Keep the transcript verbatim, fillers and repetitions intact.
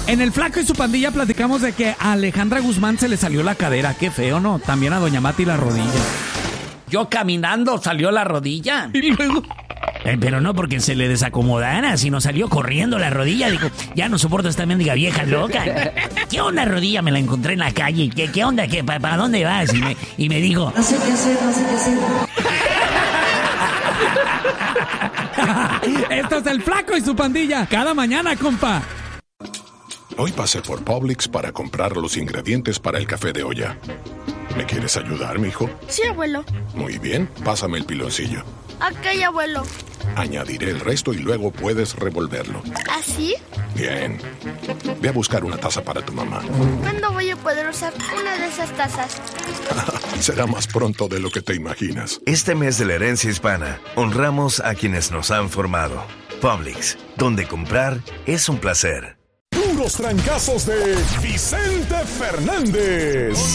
En el Flaco y su pandilla platicamos de que a Alejandra Guzmán se le salió la cadera. Qué feo, ¿no? También a Doña Mati la rodilla. Yo caminando salió la rodilla. Y luego... Eh, pero no porque se le desacomodara, sino salió corriendo la rodilla. Dijo, ya no soporto esta mendiga vieja loca. ¿Qué onda, rodilla? Me la encontré en la calle. ¿Qué, qué onda? ¿Qué, pa, ¿Para dónde vas? Y me, y me dijo... No sé qué hacer, no sé qué hacer. Esto es el Flaco y su pandilla. Cada mañana, compa. Hoy pasé por Publix para comprar los ingredientes para el café de olla. ¿Me quieres ayudar, mijo? Sí, abuelo. Muy bien, pásame el piloncillo. Ok, abuelo. Añadiré el resto y luego puedes revolverlo. ¿Así? Bien. Ve a buscar una taza para tu mamá. ¿Cuándo voy a poder usar una de esas tazas? Será más pronto de lo que te imaginas. Este mes de la herencia hispana, honramos a quienes nos han formado. Publix, donde comprar es un placer. Puros trancazos de Vicente Fernández.